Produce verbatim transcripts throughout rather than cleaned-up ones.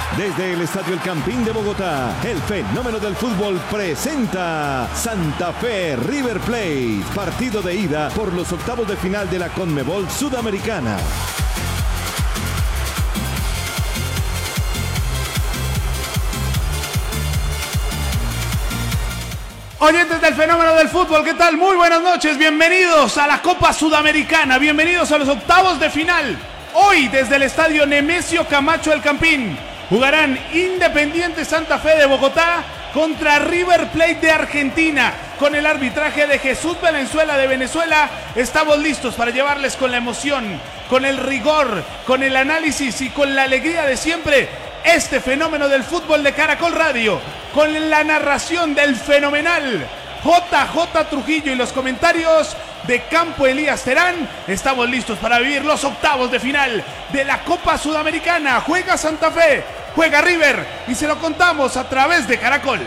Desde el Estadio El Campín de Bogotá, el fenómeno del fútbol presenta Santa Fe River Plate, partido de ida por los octavos de final de la Conmebol Sudamericana. Oyentes del fenómeno del fútbol, ¿qué tal? Muy buenas noches, bienvenidos a la Copa Sudamericana, bienvenidos a los octavos de final. Hoy desde el Estadio Nemesio Camacho El Campín jugarán Independiente Santa Fe de Bogotá contra River Plate de Argentina. Con el arbitraje de Jesús Valenzuela de Venezuela, estamos listos para llevarles con la emoción, con el rigor, con el análisis y con la alegría de siempre este fenómeno del fútbol de Caracol Radio, con la narración del fenomenal J J Trujillo y los comentarios de Campo Elías Terán. Estamos listos para vivir los octavos de final de la Copa Sudamericana. Juega Santa Fe, juega River y se lo contamos a través de Caracol.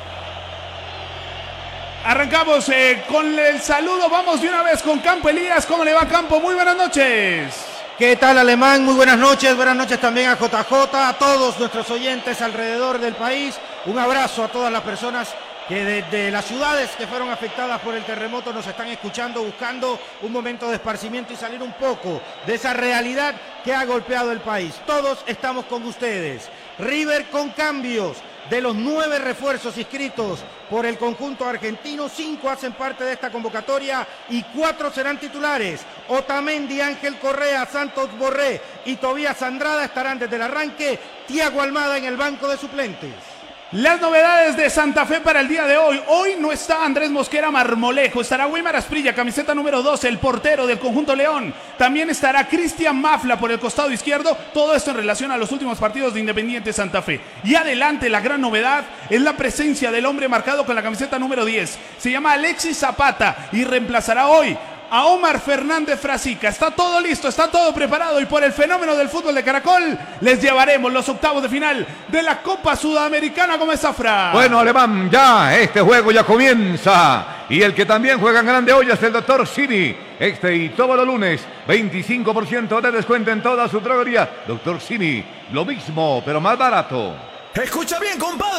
Arrancamos eh, con el saludo, vamos de una vez con Campo Elías. ¿Cómo le va, Campo? Muy buenas noches. ¿Qué tal, Alemán? Muy buenas noches, buenas noches también a J J, a todos nuestros oyentes alrededor del país. Un abrazo a todas las personas que desde las ciudades que fueron afectadas por el terremoto nos están escuchando, buscando un momento de esparcimiento y salir un poco de esa realidad que ha golpeado el país. Todos estamos con ustedes. River con cambios. De los nueve refuerzos inscritos por el conjunto argentino, cinco hacen parte de esta convocatoria y cuatro serán titulares. Otamendi, Ángel Correa, Santos Borré y Tobías Andrada estarán desde el arranque. Thiago Almada en el banco de suplentes. Las novedades de Santa Fe para el día de hoy. Hoy no está Andrés Mosquera Marmolejo, estará Weimar Asprilla, camiseta número doce, el portero del conjunto León. También estará Cristian Mafla por el costado izquierdo. Todo esto en relación a los últimos partidos de Independiente Santa Fe. Y adelante, la gran novedad es la presencia del hombre marcado con la camiseta número diez. Se llama Alexis Zapata y reemplazará hoy a Omar Fernández Frasica. Está todo listo, está todo preparado y por el fenómeno del fútbol de Caracol les llevaremos los octavos de final de la Copa Sudamericana. ¿Cómo está, Fra? Bueno, Alemán, ya este juego ya comienza y el que también juega en grande hoy es el doctor Simi. Este y todos los lunes, veinticinco por ciento de descuento en toda su droguería. doctor Simi, lo mismo, pero más barato. Escucha bien, compadre.